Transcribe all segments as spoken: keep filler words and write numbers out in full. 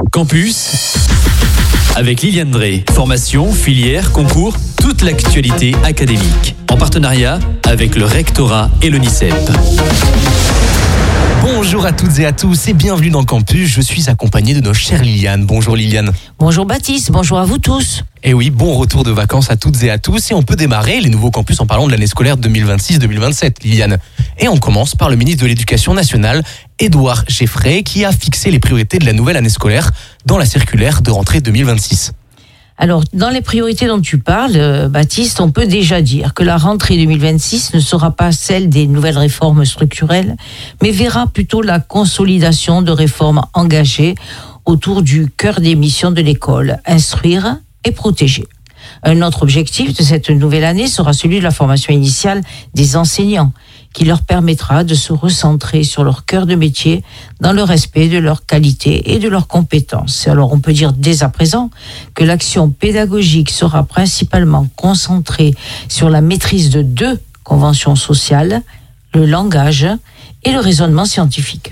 Campus avec Liliane Drey. Formation, filière, concours, toute l'actualité académique. En partenariat avec le rectorat et le NICEP. Bonjour à toutes et à tous et bienvenue dans Campus. Je suis accompagné de notre chère Liliane. Bonjour Liliane. Bonjour Baptiste, bonjour à vous tous. Et oui, bon retour de vacances à toutes et à tous. Et on peut démarrer les nouveaux campus en parlant de l'année scolaire deux mille vingt-six deux mille vingt-sept, Liliane. Et on commence par le ministre de l'Éducation nationale, Édouard Geoffrey, qui a fixé les priorités de la nouvelle année scolaire dans la circulaire de rentrée deux mille vingt-six. Alors, dans les priorités dont tu parles, Baptiste, on peut déjà dire que la rentrée deux mille vingt-six ne sera pas celle des nouvelles réformes structurelles, mais verra plutôt la consolidation de réformes engagées autour du cœur des missions de l'école, instruire et protéger. Un autre objectif de cette nouvelle année sera celui de la formation initiale des enseignants, qui leur permettra de se recentrer sur leur cœur de métier dans le respect de leur qualité et de leurs compétences. Alors on peut dire dès à présent que l'action pédagogique sera principalement concentrée sur la maîtrise de deux conventions sociales, le langage et le raisonnement scientifique.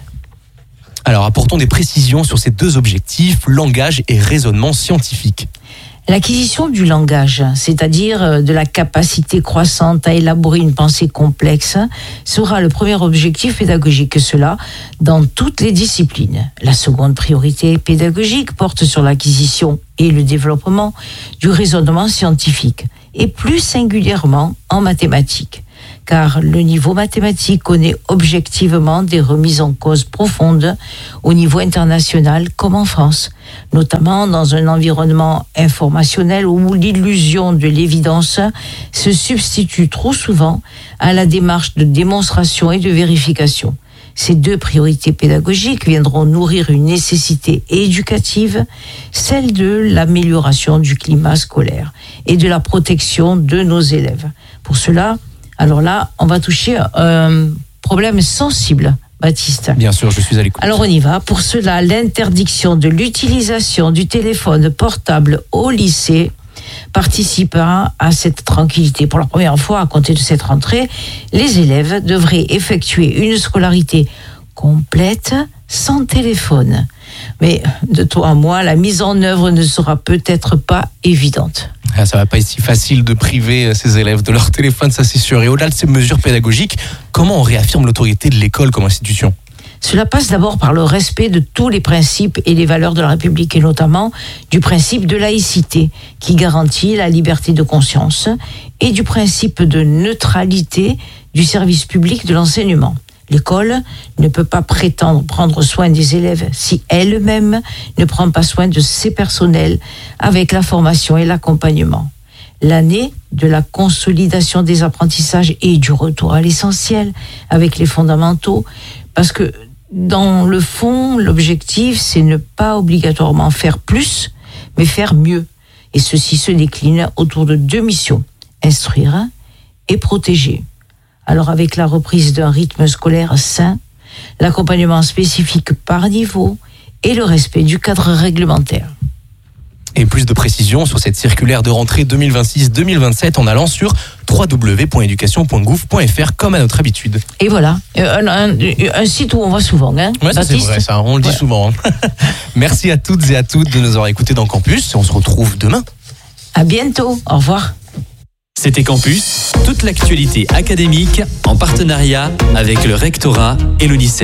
Alors apportons des précisions sur ces deux objectifs, langage et raisonnement scientifique. L'acquisition du langage, c'est-à-dire de la capacité croissante à élaborer une pensée complexe, sera le premier objectif pédagogique, que cela dans toutes les disciplines. La seconde priorité pédagogique porte sur l'acquisition et le développement du raisonnement scientifique, et plus singulièrement en mathématiques. Car le niveau mathématique connaît objectivement des remises en cause profondes au niveau international comme en France, notamment dans un environnement informationnel où l'illusion de l'évidence se substitue trop souvent à la démarche de démonstration et de vérification. Ces deux priorités pédagogiques viendront nourrir une nécessité éducative, celle de l'amélioration du climat scolaire et de la protection de nos élèves. Pour cela, alors là, on va toucher un problème sensible, Baptiste. Bien sûr, je suis à l'écoute. Alors on y va. Pour cela, l'interdiction de l'utilisation du téléphone portable au lycée participera à cette tranquillité. Pour la première fois, à compter de cette rentrée, les élèves devraient effectuer une scolarité complète sans téléphone. Mais de toi à moi, la mise en œuvre ne sera peut-être pas évidente. Ah, ça va pas être si facile de priver ces élèves de leur téléphone, ça c'est sûr. Et au-delà de ces mesures pédagogiques, comment on réaffirme l'autorité de l'école comme institution ? Cela passe d'abord par le respect de tous les principes et les valeurs de la République, et notamment du principe de laïcité, qui garantit la liberté de conscience, et du principe de neutralité du service public de l'enseignement. L'école ne peut pas prétendre prendre soin des élèves si elle-même ne prend pas soin de ses personnels avec la formation et l'accompagnement. L'année de la consolidation des apprentissages et du retour à l'essentiel avec les fondamentaux, parce que dans le fond, l'objectif, c'est ne pas obligatoirement faire plus, mais faire mieux. Et ceci se décline autour de deux missions, instruire et protéger. Alors avec la reprise d'un rythme scolaire sain, l'accompagnement spécifique par niveau et le respect du cadre réglementaire. Et plus de précisions sur cette circulaire de rentrée deux mille vingt-six deux mille vingt-sept en allant sur w w w point éducation point gouv point f r comme à notre habitude. Et voilà, un, un, un site où on va souvent, hein, ouais, ça c'est vrai, ça, on le dit ouais. souvent. Hein. Merci à toutes et à toutes de nous avoir écoutés dans Campus et on se retrouve demain. À bientôt, au revoir. C'était Campus, toute l'actualité académique en partenariat avec le rectorat et le NICEP.